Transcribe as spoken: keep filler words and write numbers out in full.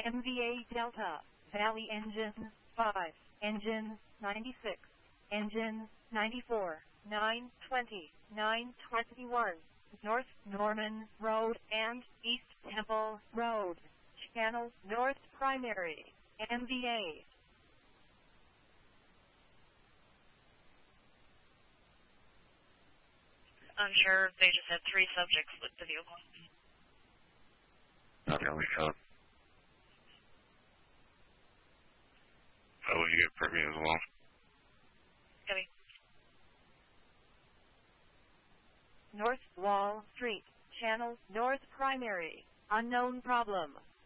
M V A Delta, Valley engine five, engine ninety-six, engine ninety-four, nine twenty, nine twenty-one, North Norman Road and East Temple Road, channel north primary, M V A. I'm sure they just had three subjects with the vehicle. Not the only code. How will you get Permian as well? Copy. North Wall Street, channel north primary, unknown problem.